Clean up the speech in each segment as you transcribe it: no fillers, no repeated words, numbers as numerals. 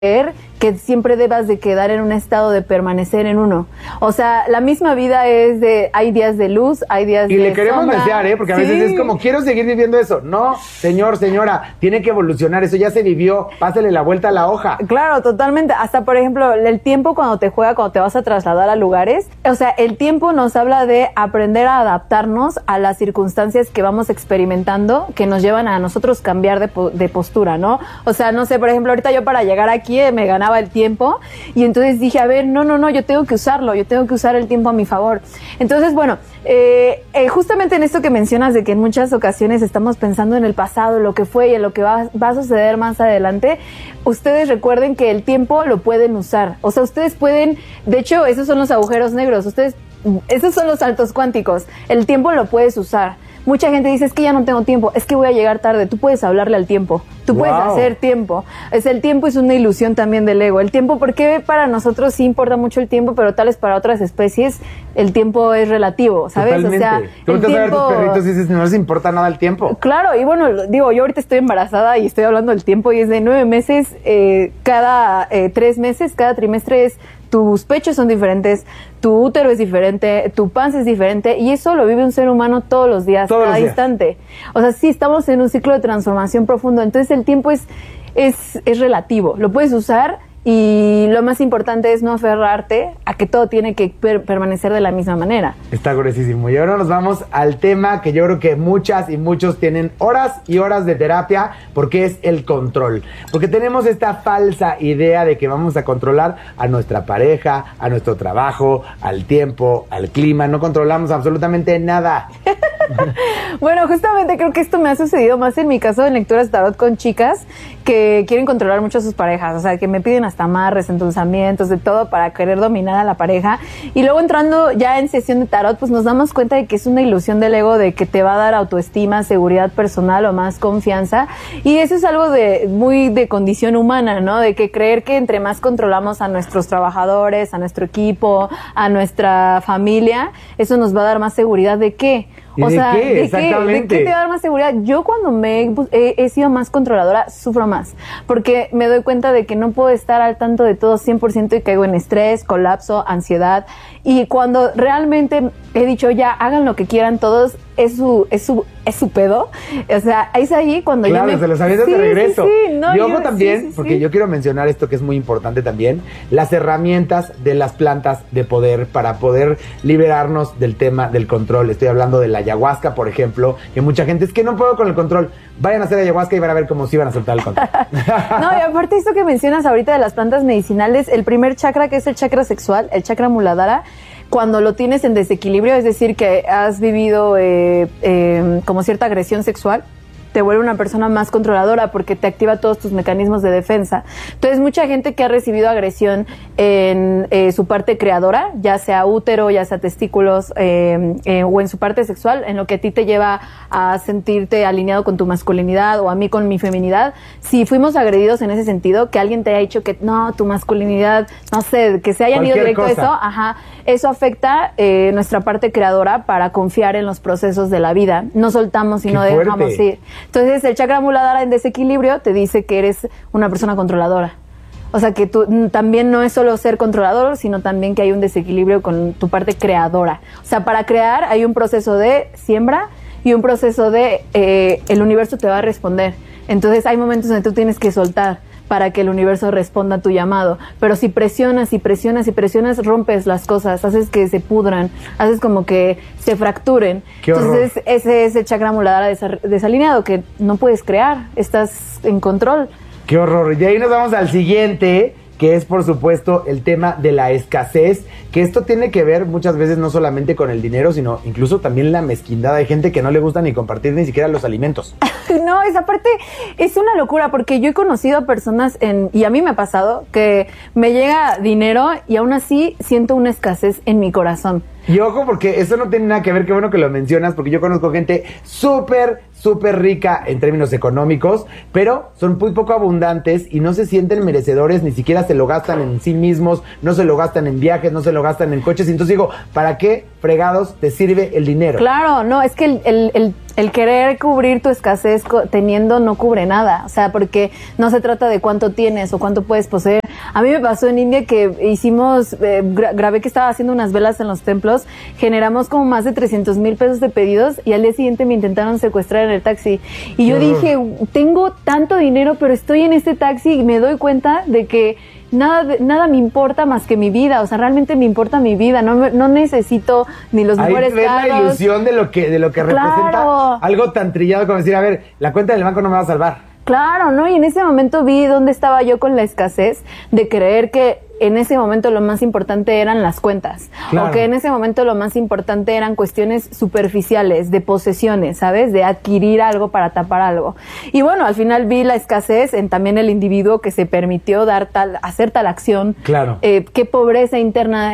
que siempre debas de quedar en un estado de permanecer en uno. O sea, la misma vida es de, hay días de luz, hay días de Y le queremos sombra. desear, porque a veces es como, quiero seguir viviendo eso. No, señor, señora, tiene que evolucionar, eso ya se vivió, pásale la vuelta a la hoja. Claro, totalmente. Hasta, por ejemplo, el tiempo cuando te juega, cuando te vas a trasladar a lugares, o sea, el tiempo nos habla de aprender a adaptarnos a las circunstancias que vamos experimentando, que nos llevan a nosotros cambiar de postura, ¿no? O sea, no sé, por ejemplo, ahorita yo para llegar aquí me ganaba el tiempo y entonces dije, a ver, no, yo tengo que usarlo, yo tengo que usar el tiempo a mi favor. Entonces, bueno, justamente en esto que mencionas de que en muchas ocasiones estamos pensando en el pasado, lo que fue y en lo que va a suceder más adelante, ustedes recuerden que el tiempo lo pueden usar. O sea, ustedes pueden, de hecho, esos son los agujeros negros, esos son los saltos cuánticos. El tiempo lo puedes usar. Mucha gente dice, es que ya no tengo tiempo, es que voy a llegar tarde. Tú puedes hablarle al tiempo, tú puedes hacer tiempo. El tiempo es una ilusión también del ego. El tiempo, porque para nosotros sí importa mucho el tiempo, pero tal vez para otras especies el tiempo es relativo, ¿sabes? Totalmente. O sea, tú el te vas a ver tiempo... tus perritos y dices, no les importa nada el tiempo. Claro, y bueno, digo, yo ahorita estoy embarazada y estoy hablando del tiempo y es de 9 meses, cada 3 meses, cada trimestre es... Tus pechos son diferentes, tu útero es diferente, tu panza es diferente y eso lo vive un ser humano todos los días, cada instante. O sea, sí, estamos en un ciclo de transformación profundo, entonces el tiempo es relativo, lo puedes usar y lo más importante es no aferrarte a que todo tiene que permanecer de la misma manera. Está gruesísimo. Y ahora nos vamos al tema que yo creo que muchas y muchos tienen horas y horas de terapia, porque es el control. Porque tenemos esta falsa idea de que vamos a controlar a nuestra pareja, a nuestro trabajo, al tiempo, al clima. No controlamos absolutamente nada. Bueno, justamente creo que esto me ha sucedido más en mi caso en lecturas de tarot con chicas que quieren controlar mucho a sus parejas, o sea, que me piden hasta amarres, endulzamientos, de todo para querer dominar a la pareja. Y luego entrando ya en sesión de tarot, pues nos damos cuenta de que es una ilusión del ego, de que te va a dar autoestima, seguridad personal o más confianza. Y eso es algo muy de condición humana, ¿no? De que creer que entre más controlamos a nuestros trabajadores, a nuestro equipo, a nuestra familia, eso nos va a dar más seguridad. ¿De qué? ¿Y de qué? Exactamente. ¿De qué te va a dar más seguridad? Yo cuando he sido más controladora, sufro más, porque me doy cuenta de que no puedo estar al tanto de todo 100% y caigo en estrés, colapso, ansiedad, y cuando realmente he dicho ya, hagan lo que quieran todos, es su pedo, o sea, es ahí cuando claro, se los avientas de regreso. No, y ojo también, porque yo quiero mencionar esto que es muy importante también, las herramientas de las plantas de poder para poder liberarnos del tema del control. Estoy hablando de la ayahuasca, por ejemplo, que mucha gente es que no puedo con el control. Vayan a hacer ayahuasca y van a ver cómo sí van a soltar el control. No, y aparte esto que mencionas ahorita de las plantas medicinales, el primer chakra, que es el chakra sexual, el chakra muladhara, cuando lo tienes en desequilibrio, es decir, que has vivido como cierta agresión sexual, te vuelve una persona más controladora porque te activa todos tus mecanismos de defensa. Entonces, mucha gente que ha recibido agresión en su parte creadora, ya sea útero, ya sea testículos, o en su parte sexual, en lo que a ti te lleva a sentirte alineado con tu masculinidad o a mí con mi feminidad, si fuimos agredidos en ese sentido, que alguien te haya dicho que no, tu masculinidad, no sé, que se hayan ido directo a eso, eso afecta nuestra parte creadora para confiar en los procesos de la vida. No soltamos y no dejamos ir. Entonces, el chakra muladhara en desequilibrio te dice que eres una persona controladora. O sea, que tú también no es solo ser controlador, sino también que hay un desequilibrio con tu parte creadora. O sea, para crear hay un proceso de siembra y un proceso de el universo te va a responder. Entonces, hay momentos donde tú tienes que soltar para que el universo responda a tu llamado. Pero si presionas y presionas y presionas, rompes las cosas, haces que se pudran, haces como que se fracturen. Entonces, ese es el chakra muladhara desalineado, que no puedes crear, estás en control. ¡Qué horror! Y ahí nos vamos al siguiente, que es, por supuesto, el tema de la escasez, que esto tiene que ver muchas veces no solamente con el dinero, sino incluso también la mezquindad. Hay gente que no le gusta ni compartir ni siquiera los alimentos. No, esa parte es una locura, porque yo he conocido a personas, y a mí me ha pasado, que me llega dinero y aún así siento una escasez en mi corazón. Y ojo, porque eso no tiene nada que ver, qué bueno que lo mencionas, porque yo conozco gente súper rica en términos económicos, pero son muy poco abundantes y no se sienten merecedores, ni siquiera se lo gastan en sí mismos, no se lo gastan en viajes, no se lo gastan en coches. Entonces digo, ¿para qué fregados te sirve el dinero? Claro, no, es que el querer cubrir tu escasez teniendo no cubre nada, o sea, porque no se trata de cuánto tienes o cuánto puedes poseer. A mí me pasó en India que hicimos, grabé que estaba haciendo unas velas en los templos, generamos como más de 300,000 pesos de pedidos y al día siguiente me intentaron secuestrar en el taxi. Y yo dije, tengo tanto dinero, pero estoy en este taxi y me doy cuenta de que nada me importa más que mi vida, o sea, realmente me importa mi vida, no necesito ni los mejores carros. Ahí ves la ilusión de lo que representa algo tan trillado como decir, a ver, la cuenta del banco no me va a salvar. Claro, ¿no? Y en ese momento vi dónde estaba yo con la escasez de creer que en ese momento lo más importante eran las cuentas, claro, o que en ese momento lo más importante eran cuestiones superficiales, de posesiones, ¿sabes? De adquirir algo para tapar algo. Y bueno, al final vi la escasez en también el individuo que se permitió hacer tal acción. Claro. ¿En qué pobreza interna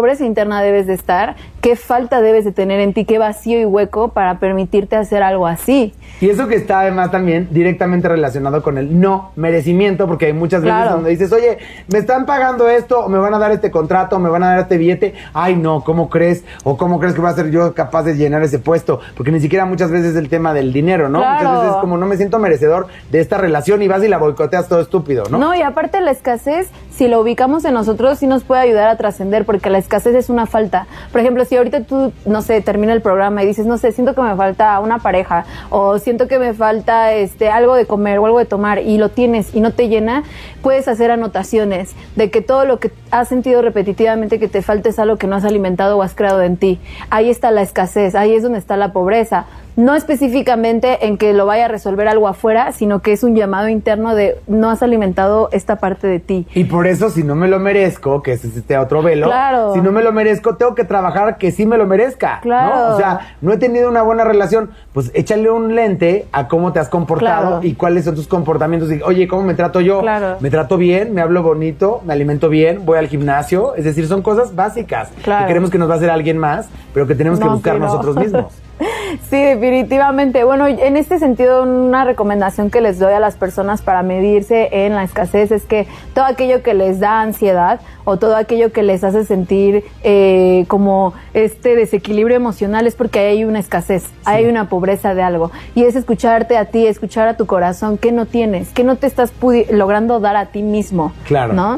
debes de estar? ¿Qué falta debes de tener en ti? ¿Qué vacío y hueco para permitirte hacer algo así? Y eso que está además también directamente relacionado con el no merecimiento, porque hay muchas veces donde dices, oye, me están pagando esto, o me van a dar este contrato, o me van a dar este billete, ay no, ¿cómo crees? O ¿cómo crees que voy a ser yo capaz de llenar ese puesto? Porque ni siquiera muchas veces es el tema del dinero, ¿no? Claro. Muchas veces es como no me siento merecedor de esta relación y vas y la boicoteas todo estúpido, ¿no? No, y aparte la escasez, si lo ubicamos en nosotros, sí nos puede ayudar a trascender, porque la escasez es una falta. Por ejemplo, si ahorita tú, no sé, termina el programa y dices, no sé, siento que me falta una pareja, o siento que me falta algo de comer o algo de tomar, y lo tienes y no te llena, puedes hacer anotaciones de que todo lo que has sentido repetitivamente que te falta es algo que no has alimentado o has creado en ti. Ahí está la escasez, ahí es donde está la pobreza. No específicamente en que lo vaya a resolver algo afuera, sino que es un llamado interno de no has alimentado esta parte de ti. Y por eso, si no me lo merezco, que es este otro velo, claro, si no me lo merezco, tengo que trabajar que sí me lo merezca, claro, ¿no? O sea, no he tenido una buena relación, pues échale un lente a cómo te has comportado, claro, y cuáles son tus comportamientos. Oye, ¿cómo me trato yo? Claro. ¿Me trato bien? ¿Me hablo bonito? ¿Me alimento bien? ¿Voy al gimnasio? Es decir, son cosas básicas, claro, que queremos que nos va a hacer alguien más, pero que tenemos que buscar nosotros mismos. Sí, definitivamente. Bueno, en este sentido, una recomendación que les doy a las personas para medirse en la escasez es que todo aquello que les da ansiedad o todo aquello que les hace sentir como desequilibrio emocional es porque hay una escasez, sí, hay una pobreza de algo. Y es escucharte a ti, escuchar a tu corazón, qué no tienes, qué no te estás logrando dar a ti mismo. Claro. ¿No?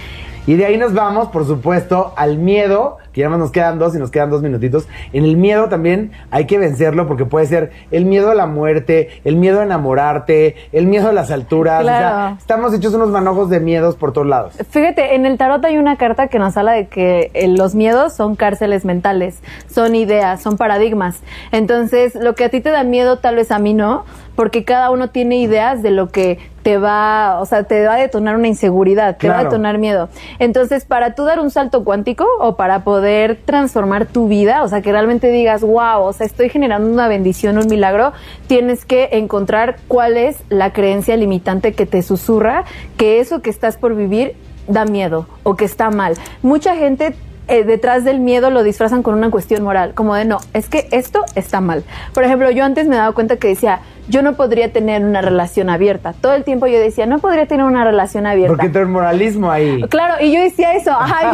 Y de ahí nos vamos, por supuesto, al miedo, que ya más nos quedan 2 minutitos. En el miedo también hay que vencerlo, porque puede ser el miedo a la muerte, el miedo a enamorarte, el miedo a las alturas. Claro. O sea, estamos hechos unos manojos de miedos por todos lados. Fíjate, en el tarot hay una carta que nos habla de que los miedos son cárceles mentales, son ideas, son paradigmas. Entonces, lo que a ti te da miedo, tal vez a mí no, porque cada uno tiene ideas de lo que te va a detonar una inseguridad, te va a detonar miedo. Entonces, para tú dar un salto cuántico o para poder transformar tu vida, o sea, que realmente digas, wow, o sea, estoy generando una bendición, un milagro, tienes que encontrar cuál es la creencia limitante que te susurra que eso que estás por vivir da miedo o que está mal. Mucha gente detrás del miedo lo disfrazan con una cuestión moral, como de no, es que esto está mal. Por ejemplo, yo antes me daba cuenta que decía, yo no podría tener una relación abierta. Todo el tiempo yo decía, no podría tener una relación abierta. Porque todo el moralismo ahí. Claro, y yo decía eso,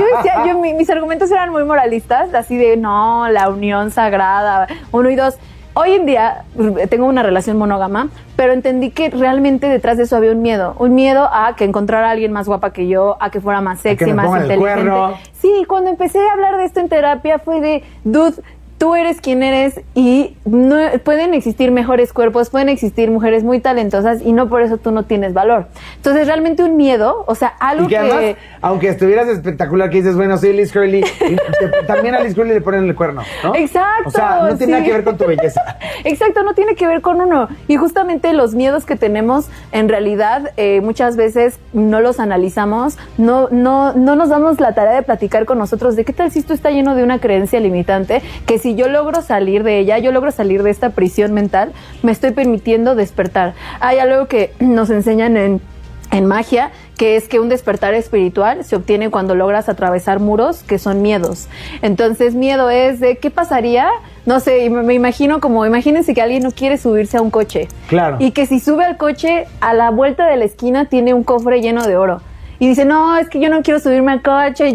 mis argumentos eran muy moralistas, así de, no, la unión sagrada, 1 y 2. Hoy en día tengo una relación monógama, pero entendí que realmente detrás de eso había un miedo a que encontrara a alguien más guapa que yo, a que fuera más sexy, más inteligente. Sí, cuando empecé a hablar de esto en terapia fue de, dude, tú eres quien eres y no pueden existir mejores cuerpos, pueden existir mujeres muy talentosas y no por eso tú no tienes valor. Entonces realmente un miedo, o sea, algo y que además, aunque estuvieras espectacular, que dices, bueno, soy Liz Hurley, también a Liz Hurley le ponen el cuerno, ¿no? Exacto. O sea, no tiene nada que ver con tu belleza. Exacto, no tiene que ver con uno. Y justamente los miedos que tenemos, en realidad, muchas veces no los analizamos, no nos damos la tarea de platicar con nosotros de qué tal si esto está lleno de una creencia limitante, que si yo logro salir de ella, yo logro salir de esta prisión mental, me estoy permitiendo despertar. Hay algo que nos enseñan en en magia, que es que un despertar espiritual se obtiene cuando logras atravesar muros que son miedos. Entonces, miedo es de ¿qué pasaría? No sé, me imagino imagínense que alguien no quiere subirse a un coche. Claro. Y que si sube al coche, a la vuelta de la esquina tiene un cofre lleno de oro. Y dice, no, es que yo no quiero subirme al coche,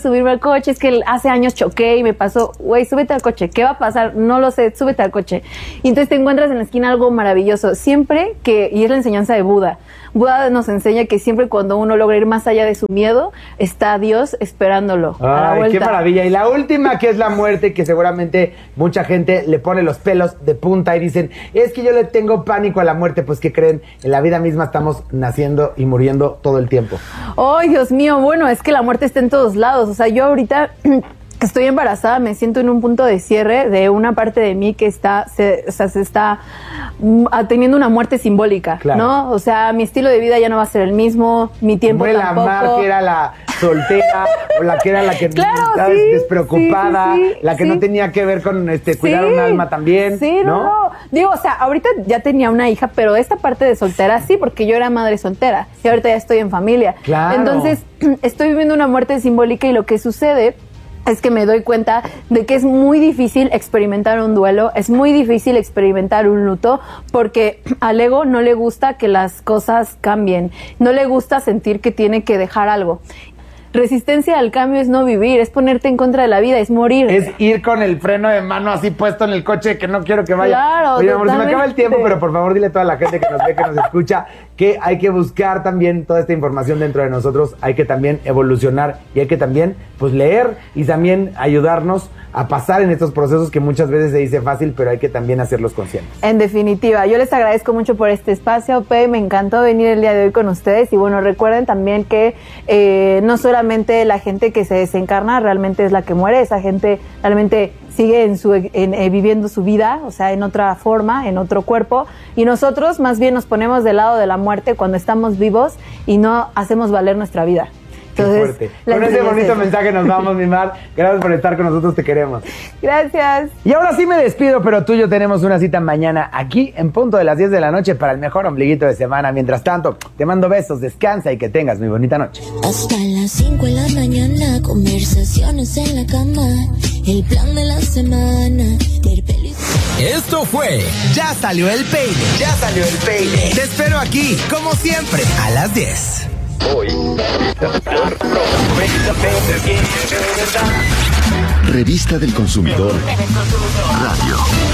es que hace años choqué y me pasó. Güey, súbete al coche, ¿qué va a pasar? No lo sé, súbete al coche. Y entonces te encuentras en la esquina algo maravilloso. Siempre y es la enseñanza de Buda. Buda nos enseña que siempre cuando uno logra ir más allá de su miedo, está Dios esperándolo. Ay, qué maravilla. Y la última, que es la muerte, que seguramente mucha gente le pone los pelos de punta y dicen, es que yo le tengo pánico a la muerte. Pues, ¿qué creen? En la vida misma estamos naciendo y muriendo todo el tiempo. ¡Ay, Dios mío! Bueno, es que la muerte está en todos lados. O sea, yo ahorita que estoy embarazada me siento en un punto de cierre de una parte de mí que se está teniendo una muerte simbólica, claro, ¿no? O sea, mi estilo de vida ya no va a ser el mismo, mi tiempo tampoco. La Mar, que era la soltera, o la que era la que claro, estaba despreocupada, la que no tenía que ver con cuidar un alma también. Sí, no. Digo, o sea, ahorita ya tenía una hija, pero esta parte de soltera sí, porque yo era madre soltera y ahorita ya estoy en familia. Claro. Entonces, estoy viviendo una muerte simbólica y lo que sucede es que me doy cuenta de que es muy difícil experimentar un duelo, es muy difícil experimentar un luto, porque al ego no le gusta que las cosas cambien, no le gusta sentir que tiene que dejar algo. Resistencia al cambio es no vivir, es ponerte en contra de la vida, es morir. Es ir con el freno de mano así puesto en el coche, que no quiero que vaya. Claro, oye, amor, se me acaba el tiempo, pero por favor dile a toda la gente que nos ve, que nos escucha, que hay que buscar también toda esta información dentro de nosotros, hay que también evolucionar y hay que también pues leer y también ayudarnos a pasar en estos procesos que muchas veces se dice fácil, pero hay que también hacerlos conscientes. En definitiva, yo les agradezco mucho por este espacio, Pe, me encantó venir el día de hoy con ustedes y bueno, recuerden también que no solamente la gente que se desencarna realmente es la que muere, esa gente realmente sigue viviendo su vida, o sea, en otra forma, en otro cuerpo, y nosotros más bien nos ponemos del lado de la muerte cuando estamos vivos y no hacemos valer nuestra vida. Entonces, con ese bonito mensaje nos vamos, mi Mar. Gracias por estar con nosotros, te queremos. Gracias. Y ahora sí me despido, pero tú y yo tenemos una cita mañana aquí en punto de las 10 de la noche para el mejor ombliguito de semana. Mientras tanto, te mando besos, descansa y que tengas muy bonita noche. Hasta las 5 de la mañana, conversaciones en la cama, el plan de la semana. Esto fue Ya Salió el Peine. Ya salió el peine. Te espero aquí, como siempre, a las 10. Hoy, Revista del Consumidor Radio.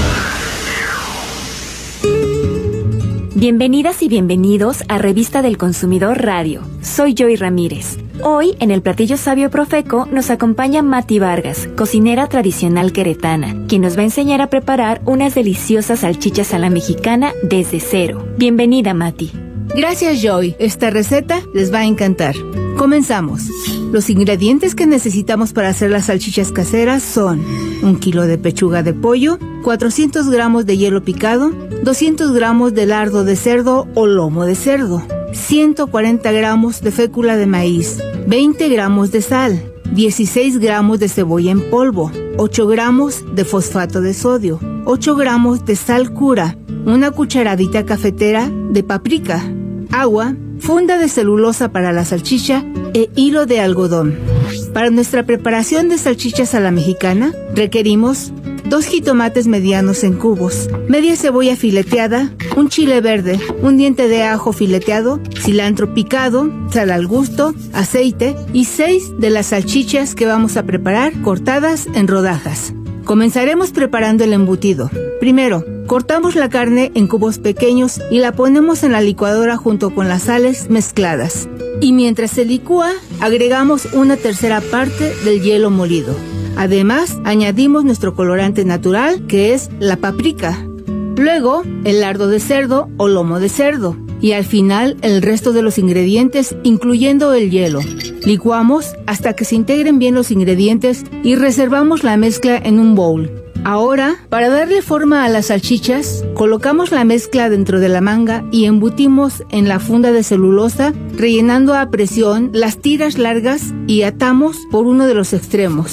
Bienvenidas y bienvenidos a Revista del Consumidor Radio. Soy Joy Ramírez. Hoy, en el Platillo Sabio Profeco, nos acompaña Mati Vargas, cocinera tradicional queretana, quien nos va a enseñar a preparar unas deliciosas salchichas a la mexicana desde cero. Bienvenida, Mati. Gracias, Joy. Esta receta les va a encantar. Comenzamos. Los ingredientes que necesitamos para hacer las salchichas caseras son 1 kilo de pechuga de pollo, 400 gramos de hielo picado, 200 gramos de lardo de cerdo o lomo de cerdo, 140 gramos de fécula de maíz, 20 gramos de sal, 16 gramos de cebolla en polvo, 8 gramos de fosfato de sodio, 8 gramos de sal cura, una cucharadita cafetera de paprika, agua, funda de celulosa para la salchicha e hilo de algodón. Para nuestra preparación de salchichas a la mexicana, requerimos 2 jitomates medianos en cubos, media cebolla fileteada, un chile verde, un diente de ajo fileteado, cilantro picado, sal al gusto, aceite y 6 de las salchichas que vamos a preparar cortadas en rodajas. Comenzaremos preparando el embutido. Primero, cortamos la carne en cubos pequeños y la ponemos en la licuadora junto con las sales mezcladas. Y mientras se licúa, agregamos una tercera parte del hielo molido. Además, añadimos nuestro colorante natural, que es la paprika. Luego, el lardo de cerdo o lomo de cerdo. Y al final, el resto de los ingredientes, incluyendo el hielo. Licuamos hasta que se integren bien los ingredientes y reservamos la mezcla en un bowl. Ahora, para darle forma a las salchichas, colocamos la mezcla dentro de la manga y embutimos en la funda de celulosa, rellenando a presión las tiras largas y atamos por uno de los extremos.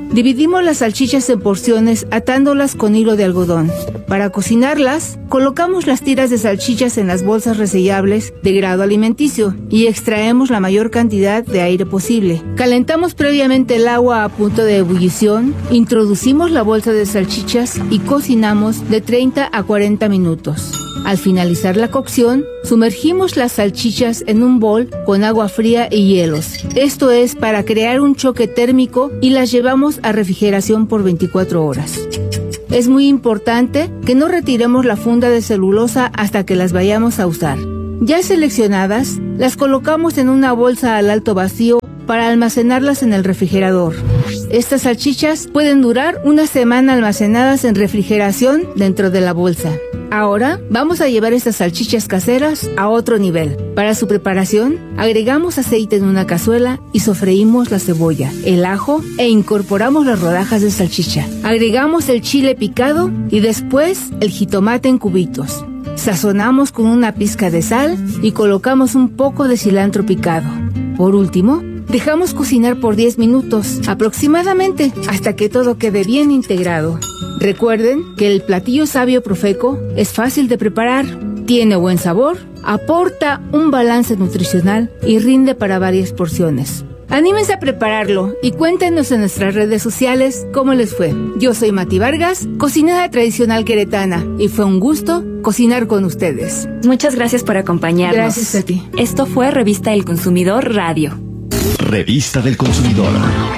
Dividimos las salchichas en porciones atándolas con hilo de algodón. Para cocinarlas, colocamos las tiras de salchichas en las bolsas resellables de grado alimenticio y extraemos la mayor cantidad de aire posible. Calentamos previamente el agua a punto de ebullición, introducimos la bolsa de salchichas y cocinamos de 30 a 40 minutos. Al finalizar la cocción, sumergimos las salchichas en un bol con agua fría y hielos. Esto es para crear un choque térmico y las llevamos a refrigeración por 24 horas. Es muy importante que no retiremos la funda de celulosa hasta que las vayamos a usar. Ya seleccionadas, las colocamos en una bolsa al alto vacío para almacenarlas en el refrigerador. Estas salchichas pueden durar una semana almacenadas en refrigeración dentro de la bolsa. Ahora vamos a llevar estas salchichas caseras a otro nivel. Para su preparación, agregamos aceite en una cazuela y sofreímos la cebolla, el ajo e incorporamos las rodajas de salchicha. Agregamos el chile picado y después el jitomate en cubitos. Sazonamos con una pizca de sal y colocamos un poco de cilantro picado. Por último, dejamos cocinar por 10 minutos aproximadamente hasta que todo quede bien integrado. Recuerden que el platillo sabio Profeco es fácil de preparar, tiene buen sabor, aporta un balance nutricional y rinde para varias porciones. Anímense a prepararlo y cuéntenos en nuestras redes sociales cómo les fue. Yo soy Mati Vargas, cocinera tradicional queretana, y fue un gusto cocinar con ustedes. Muchas gracias por acompañarnos. Gracias a ti. Esto fue Revista del Consumidor Radio. Revista del Consumidor.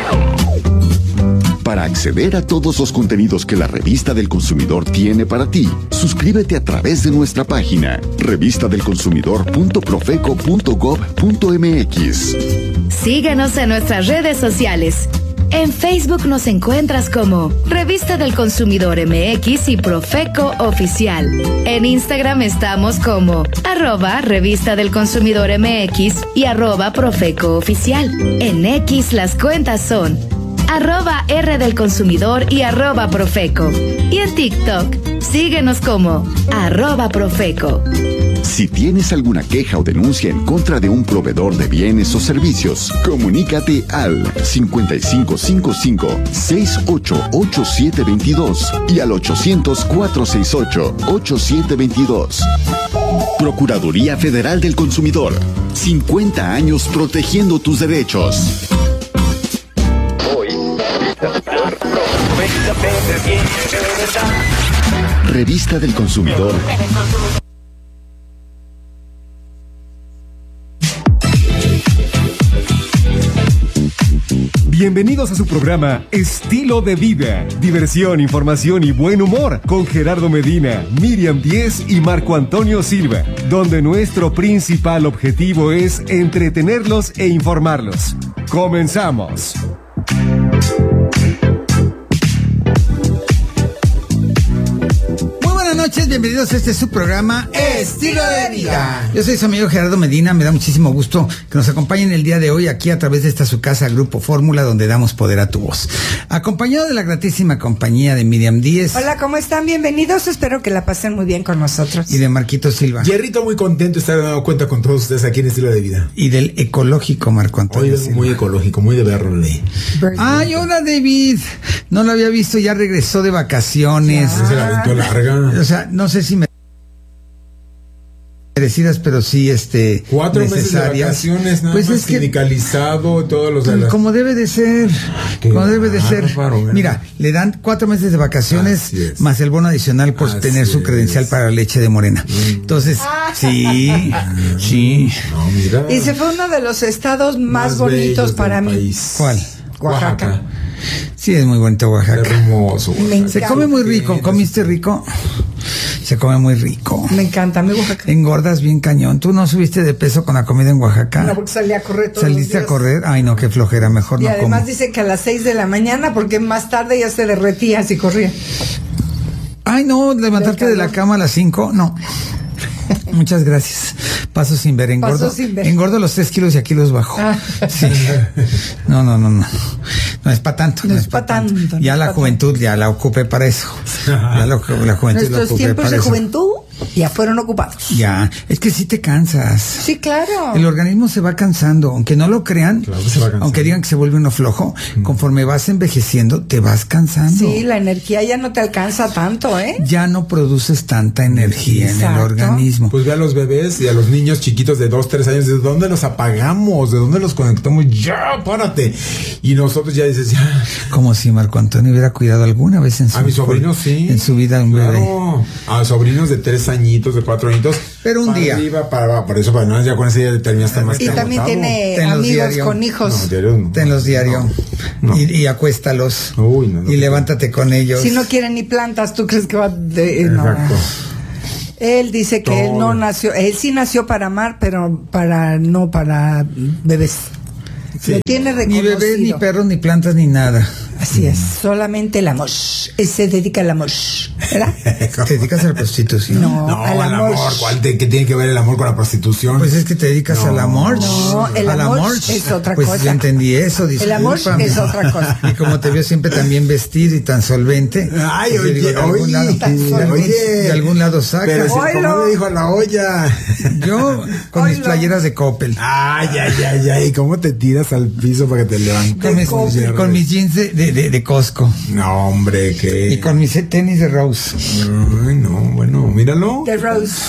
Para acceder a todos los contenidos que la Revista del Consumidor tiene para ti, suscríbete a través de nuestra página revistadelconsumidor.profeco.gov.mx. Síguenos en nuestras redes sociales. En Facebook nos encuentras como Revista del Consumidor MX y Profeco Oficial. En Instagram estamos como @Revista del Consumidor MX y @Profeco Oficial. En X las cuentas son @R del Consumidor y @Profeco. Y en TikTok, síguenos como @Profeco. Si tienes alguna queja o denuncia en contra de un proveedor de bienes o servicios, comunícate al 5555-688722 y al 800-468-8722. Procuraduría Federal del Consumidor. 50 años protegiendo tus derechos. Revista del Consumidor. Bienvenidos a su programa Estilo de Vida, diversión, información y buen humor con Gerardo Medina, Miriam Díez y Marco Antonio Silva, donde nuestro principal objetivo es entretenerlos e informarlos. ¡Comenzamos! Buenas noches, bienvenidos a este su programa Estilo de Vida. Yo soy su amigo Gerardo Medina, me da muchísimo gusto que nos acompañen el día de hoy aquí a través de esta su casa Grupo Fórmula, donde damos poder a tu voz. Acompañado de la gratísima compañía de Miriam Díez. Hola, ¿cómo están? Bienvenidos, espero que la pasen muy bien con nosotros. Y de Marquito Silva. Hierrito, muy contento de estar dando cuenta con todos ustedes aquí en Estilo de Vida. Y del ecológico Marco Antonio Silva. Muy ecológico, muy de Berroley. Ay, hola David, no lo había visto, ya regresó de vacaciones. Ya. Se la aventó larga. O sea, no sé si merecidas, pero sí 4 meses de vacaciones, nada pues más es sindicalizado, todos los pues, como debe de ser, como debe de ser. Mira, le dan 4 meses de vacaciones más el bono adicional por tener su credencial para la leche de Morena. Entonces, sí. No, mira. Y se fue uno de los estados más bonitos para mí. País. ¿Cuál? Oaxaca. Sí, es muy bonito Oaxaca. Hermoso. Oaxaca. Se come muy rico. ¿Comiste rico? Se come muy rico. Me encanta, mi Oaxaca. Engordas bien cañón. ¿Tú no subiste de peso con la comida en Oaxaca? No, porque salí a correr todos ¿Saliste los días. a correr? Ay, no, qué flojera, mejor y no como. Y además dice que a las 6 de la mañana, porque más tarde ya se derretía si corría. Ay, no, levantarte de la cama a las 5, no. Muchas gracias. Paso sin ver, engordo. Engordo los 3 kilos y aquí los bajo. Sí. No. No es para tanto. No es para tanto. Ya la juventud ya la ocupé para eso. Ya la juventud la ocupé para eso. ¿Nuestros tiempos de juventud? Ya fueron ocupados. Ya, es que sí te cansas. Sí, claro. El organismo se va cansando, aunque no lo crean, claro que se va cansando. aunque digan que se vuelve uno flojo, conforme vas envejeciendo, te vas cansando. Sí, la energía ya no te alcanza tanto, ¿eh? Ya no produces tanta energía en el organismo. Pues ve a los bebés y a los niños chiquitos de 2, 3 años, ¿de dónde los apagamos? ¿De dónde los conectamos? ¡Ya, párate! Y nosotros ya dices, ya. Como si Marco Antonio hubiera cuidado alguna vez en su A mis sobrinos, sí. En su vida un bebé. A sobrinos de 3 añitos, de 4 añitos. Pero un día. Por eso, para no, ya con ese día terminaste más. Y también tiene amigos diario. con hijos. No, diario no. Tenlos diario. No. Y acuéstalos. Uy, no, y levántate con ellos. Si no quieren ni plantas, ¿tú crees que va de...? Exacto. No. Él dice que él no nació, él sí nació para amar, pero no para bebés. Sí. Lo tiene reconocido. Ni bebés, ni perros, ni plantas, ni nada. Así es, solamente el amor. Él se dedica al amor, ¿verdad? ¿Te dedicas a la prostitución? No, al amor. ¿Qué tiene que ver el amor con la prostitución? Pues es que te dedicas al amor. No, el amor es otra cosa. Pues yo entendí eso, discúlpame. El amor es otra cosa. Y como te veo siempre tan bien vestido y tan solvente. Ay, pues oye, de algún lado saca. Pero si como me dijo la olla. Yo con mis playeras de Coppel. Ay, ¿cómo te tiras al piso para que te levantes? Con mis jeans de Costco. No, hombre, ¿qué? Y con mis tenis de Rose. Ay, no, bueno, míralo. De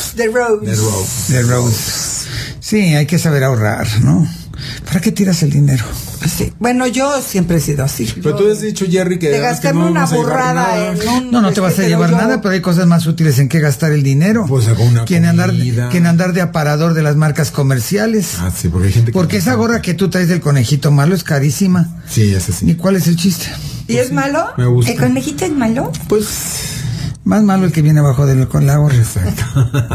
Rose. Sí, hay que saber ahorrar, ¿no? ¿Para qué tiras el dinero? Sí. Bueno, yo siempre he sido así. Pero tú has dicho, Jerry, que de gastarme una burrada en un... No te vas a llevar nada, pero hay cosas más útiles en que gastar el dinero. Pues con una que en andar de aparador de las marcas comerciales. Ah, sí, porque hay gente que... Porque esa gorra que tú traes del conejito malo es carísima. Sí, ese sí. ¿Y cuál es el chiste? ¿Y es malo? Me gusta. ¿El conejito es malo? Pues... Más malo el que viene abajo con la gorra. Exacto.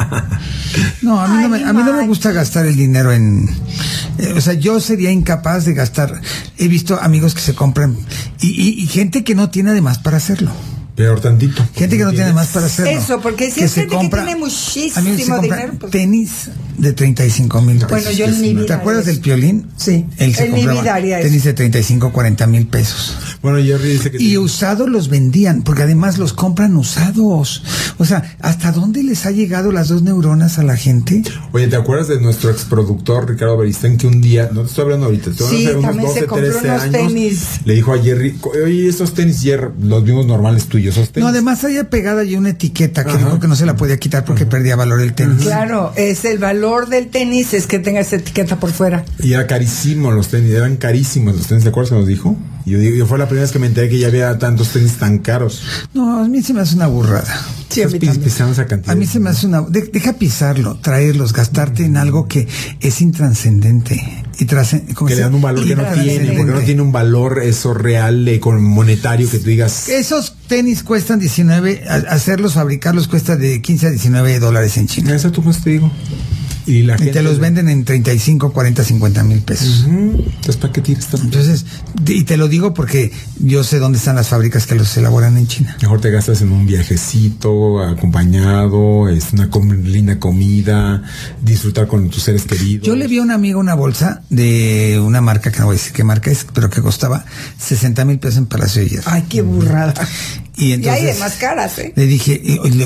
No, a mí no me gusta gastar el dinero en... o sea, yo sería incapaz de gastar. He visto amigos que se compran y gente que no tiene además para hacerlo. Peor tantito. Gente que no tiene más para hacerlo. Eso, porque si es gente que tiene muchísimo dinero. Pues... tenis de 35,000 pesos. Bueno, yo en mi vida. ¿Te acuerdas del Piolín? Sí. Él se compraba tenis de 35, 40 mil pesos. Bueno, Jerry dice que... Y usados los vendían, porque además los compran usados. O sea, ¿hasta dónde les ha llegado las 2 neuronas a la gente? Oye, ¿te acuerdas de nuestro exproductor Ricardo Beristén que un día, no te estoy hablando ahorita, sí, unos también 12, se compró 13 unos años, tenis. Le dijo a Jerry, oye, estos tenis, Jerry, los vimos normales tuyos, esos tenis. No, además había pegada ya una etiqueta que dijo que no se la podía quitar porque perdía valor el tenis. Claro, es el valor del tenis, es que tenga esa etiqueta por fuera. Y era carísimo los tenis, eran carísimos los tenis, ¿te acuerdas que nos dijo? Y yo fue la primera vez que me enteré que ya había tantos tenis tan caros. No, a mí se me hace una burrada. Sí, a mí también. Pisando esa cantidad. A mí se me hace una... Deja pisarlo, traerlos, gastarte en algo que es intranscendente. Que le dan un valor que no tiene, porque no tiene un valor eso real, monetario, que tú digas... Esos tenis cuestan 19, hacerlos, fabricarlos cuesta de 15 a 19 dólares en China. Eso tú pues te digo. Y la gente te los venden en 35, 40, 50 mil pesos. Entonces, ¿para qué tiras tanto? Entonces, y te lo digo porque yo sé dónde están las fábricas que los elaboran en China. Mejor te gastas en un viajecito, acompañado, una linda comida, disfrutar con tus seres queridos. Yo le vi a un amigo una bolsa de una marca, que no voy a decir qué marca es, pero que costaba 60 mil pesos en Palacio de Hierro. Ay, qué burrada. Y entonces, hay de más caras, ¿eh? Le dije,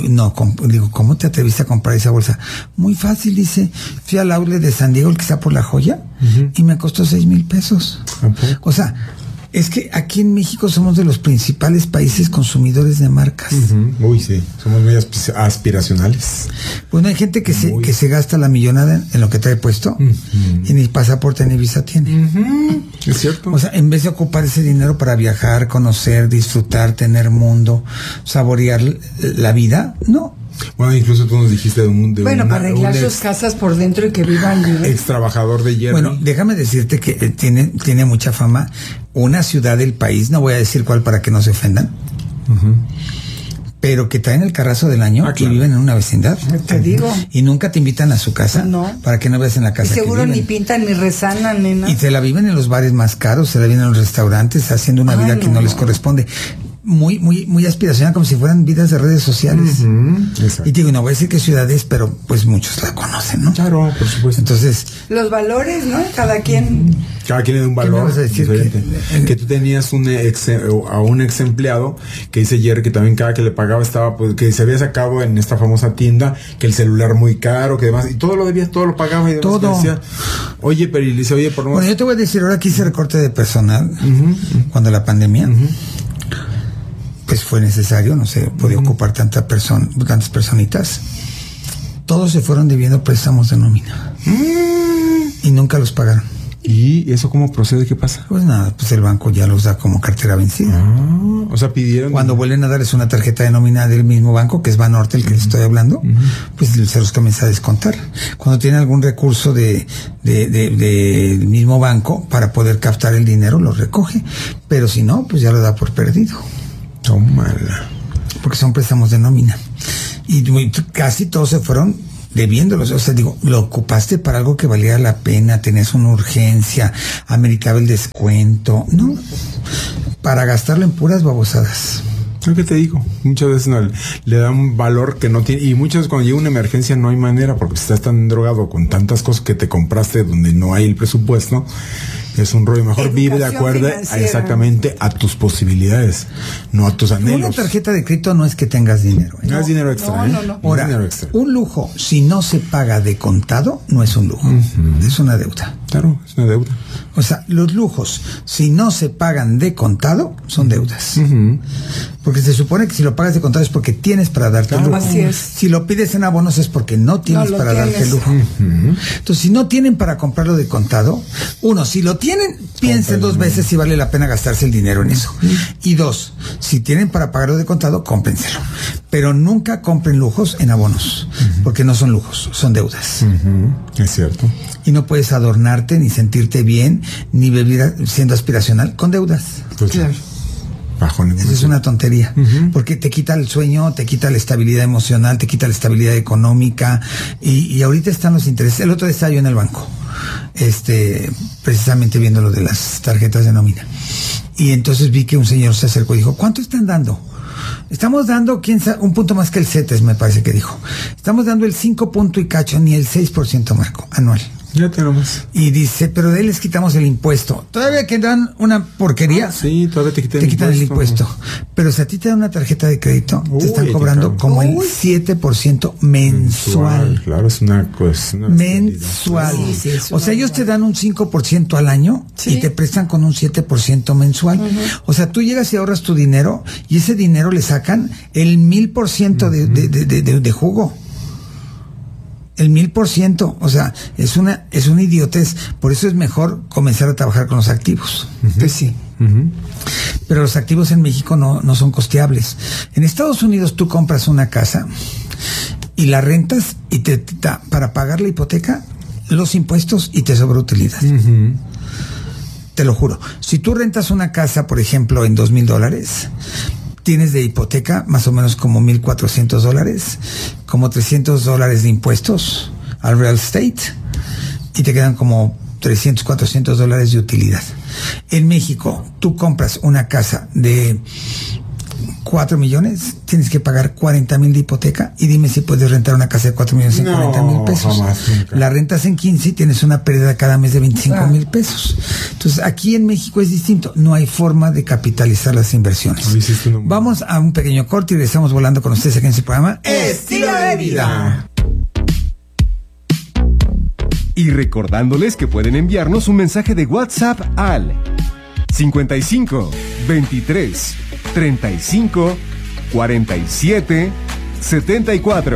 ¿cómo te atreviste a comprar esa bolsa? Muy fácil, dice. Fui al outlet de San Diego, el que está por La Joya, y me costó 6 mil pesos. O sea, es que aquí en México somos de los principales países consumidores de marcas. Uy, sí, somos muy aspiracionales. Bueno, hay gente que se gasta la millonada en lo que trae puesto y ni pasaporte ni visa tiene. Es cierto. O sea, en vez de ocupar ese dinero para viajar, conocer, disfrutar, tener mundo, saborear la vida, no. Bueno, incluso tú nos dijiste para arreglar sus casas por dentro y que vivan libres. Ex trabajador de Jerry. Bueno, déjame decirte que tiene mucha fama una ciudad del país, no voy a decir cuál para que no se ofendan, pero que traen el carrazo del año y viven en una vecindad. Te digo. Y nunca te invitan a su casa para que no veas en la casa. Y seguro ni pintan ni resanan, nena. Y te la viven en los bares más caros, se la viven en los restaurantes, haciendo una vida que no les corresponde. muy, muy, muy aspiracional, como si fueran vidas de redes sociales. Exacto. Y digo, no voy a decir qué ciudad es, pero pues muchos la conocen, ¿no? Claro, por supuesto. Entonces, Los valores, ¿no? Cada quien le da un ¿qué me valor vas a decir? diferente. Que tú tenías a un ex empleado que dice Jerry que también cada que le pagaba estaba, pues, que se había sacado en esta famosa tienda que el celular muy caro, que demás, y todo lo debía, todo lo pagaba y demás. Todo. Que decía, oye, pero y le dice, oye, por no. Bueno, yo te voy a decir, ahora que hice recorte de personal, cuando la pandemia, pues fue necesario, no se podía ocupar tantas personitas. Todos se fueron debiendo préstamos de nómina. Y nunca los pagaron. ¿Y eso cómo procede? ¿Qué pasa? Pues nada, pues el banco ya los da como cartera vencida. O sea, pidieron. Cuando vuelven a darles una tarjeta de nómina del mismo banco, que es Banorte el que les estoy hablando, pues se los comienza a descontar. Cuando tienen algún recurso del mismo banco para poder captar el dinero, lo recoge. Pero si no, pues ya lo da por perdido. Tómala. Porque son préstamos de nómina. Y casi todos se fueron debiéndolos. O sea, digo, lo ocupaste para algo que valía la pena, tenías una urgencia, ameritaba el descuento. No, para gastarlo en puras babosadas. ¿Qué te digo? Muchas veces le dan un valor que no tiene, y muchas veces cuando llega una emergencia no hay manera, porque estás tan drogado con tantas cosas que te compraste donde no hay el presupuesto. Es un rollo. Mejor vive de acuerdo exactamente a tus posibilidades, no a tus anhelos. Una tarjeta de crédito no es que tengas dinero. No es dinero extra, No. Ahora, dinero extra. un lujo, si no se paga de contado, no es un lujo. Es una deuda. Claro, es una deuda. O sea, los lujos, si no se pagan de contado, son deudas. Porque se supone que si lo pagas de contado es porque tienes para darte el lujo. Así es. Si lo pides en abonos es porque no tienes para darte el lujo. Entonces, si no tienen para comprarlo de contado, uno, si lo tienen, piensen dos veces si vale la pena gastarse el dinero en eso. Y dos, si tienen para pagarlo de contado, cómprenselo. Pero nunca compren lujos en abonos, porque no son lujos, son deudas. Es cierto. Y no puedes adornarte, ni sentirte bien, ni vivir siendo aspiracional con deudas. Pues, claro. Eso es una tontería, porque te quita el sueño, te quita la estabilidad emocional, te quita la estabilidad económica, y ahorita están los intereses. El otro día estaba yo en el banco, precisamente viendo lo de las tarjetas de nómina, y entonces vi que un señor se acercó y dijo, ¿cuánto están dando? Estamos dando, quién sabe, un punto más que el CETES, me parece que dijo. Estamos dando el 5 punto y cacho, ni el 6%, Marco, anual. Ya tenemos. Y dice, pero de ahí les quitamos el impuesto. Todavía que dan una porquería. Sí, todavía te quitan el impuesto. Pero si a ti te dan una tarjeta de crédito, te están cobrando como el 7% mensual. Claro, es una cosa. Mensual. Sí, o sea, ellos te dan un 5% al año y te prestan con un 7% mensual. O sea, tú llegas y ahorras tu dinero y ese dinero le sacan el 1000% de jugo. El 1000%, o sea, es una idiotez. Por eso es mejor comenzar a trabajar con los activos. Pues sí. Pero los activos en México no son costeables. En Estados Unidos tú compras una casa y la rentas y te da para pagar la hipoteca, los impuestos y te sobra utilidad. Te lo juro. Si tú rentas una casa, por ejemplo, en $2,000, tienes de hipoteca más o menos como $1,400, como $300 de impuestos al real estate, y te quedan como $300, $400 de utilidad. En México, tú compras una casa de 4 millones, tienes que pagar 40,000 de hipoteca, y dime si puedes rentar una casa de 4 millones en 40,000 pesos. Jamás, nunca. La rentas en 15 y tienes una pérdida cada mes de 25,000 pesos. Entonces, aquí en México es distinto. No hay forma de capitalizar las inversiones. Vamos a un pequeño corte y regresamos volando con ustedes aquí en su programa Estilo de Vida. Y recordándoles que pueden enviarnos un mensaje de WhatsApp al 55 23 35 47 74.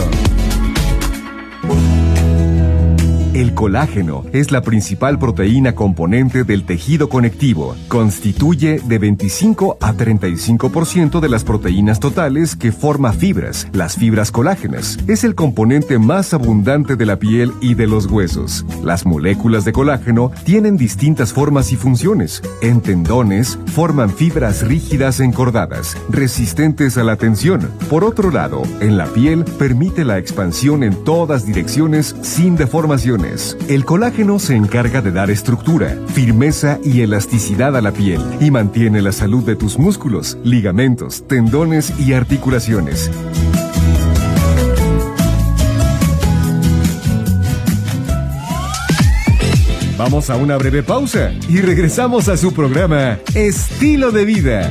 El colágeno es la principal proteína componente del tejido conectivo. Constituye de 25 a 35% de las proteínas totales que forma fibras, las fibras colágenas. Es el componente más abundante de la piel y de los huesos. Las moléculas de colágeno tienen distintas formas y funciones. En tendones, forman fibras rígidas encordadas, resistentes a la tensión. Por otro lado, en la piel, permite la expansión en todas direcciones sin deformaciones. comes. El colágeno se encarga de dar estructura, firmeza y elasticidad a la piel y mantiene la salud de tus músculos, ligamentos, tendones y articulaciones. Vamos a una breve pausa y regresamos a su programa Estilo de Vida.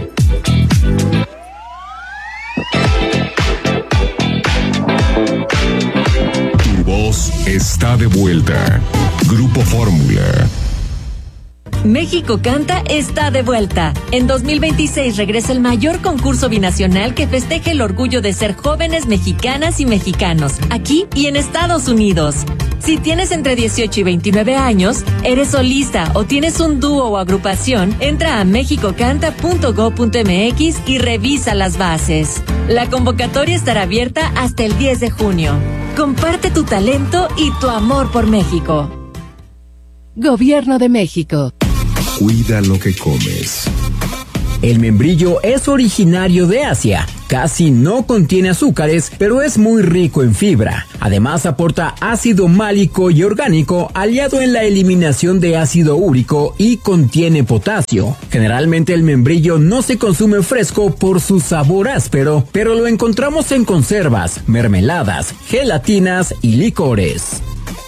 Tu voz está de vuelta. Grupo Fórmula. México Canta está de vuelta. En 2026 regresa el mayor concurso binacional que festeja el orgullo de ser jóvenes mexicanas y mexicanos, aquí y en Estados Unidos. Si tienes entre 18 y 29 años, eres solista o tienes un dúo o agrupación, entra a mexicocanta.go.mx y revisa las bases. La convocatoria estará abierta hasta el 10 de junio. Comparte tu talento y tu amor por México. Gobierno de México. Cuida lo que comes. El membrillo es originario de Asia. Casi no contiene azúcares, pero es muy rico en fibra. Además aporta ácido málico y orgánico aliado en la eliminación de ácido úrico y contiene potasio. Generalmente el membrillo no se consume fresco por su sabor áspero, pero lo encontramos en conservas, mermeladas, gelatinas y licores.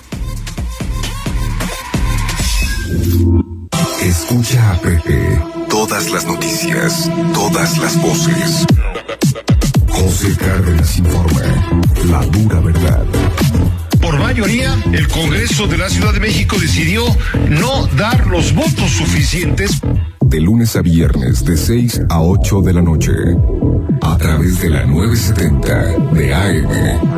Escucha a Pepe. Todas las noticias, todas las voces. José Cárdenas informa. La dura verdad. Por mayoría, el Congreso de la Ciudad de México decidió no dar los votos suficientes. De lunes a viernes, de 6 a 8 de la noche. A través de la 970 de AM.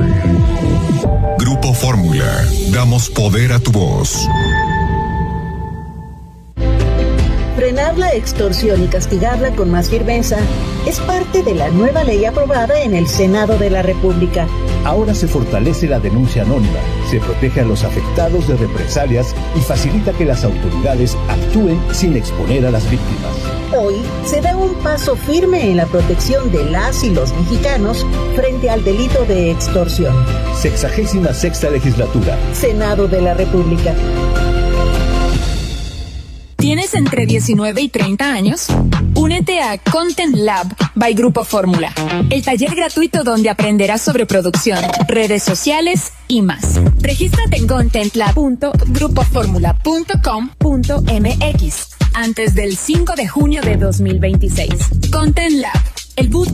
Grupo Fórmula. Damos poder a tu voz. Frenar la extorsión y castigarla con más firmeza es parte de la nueva ley aprobada en el Senado de la República. Ahora se fortalece la denuncia anónima, se protege a los afectados de represalias y facilita que las autoridades actúen sin exponer a las víctimas. Hoy se da un paso firme en la protección de las y los mexicanos frente al delito de extorsión. 66ª legislatura. Senado de la República. ¿Tienes entre 19 y 30 años? Únete a Content Lab by Grupo Fórmula, el taller gratuito donde aprenderás sobre producción, redes sociales y más. Regístrate en contentlab.grupoformula.com.mx antes del 5 de junio de 2026. Content Lab, el boot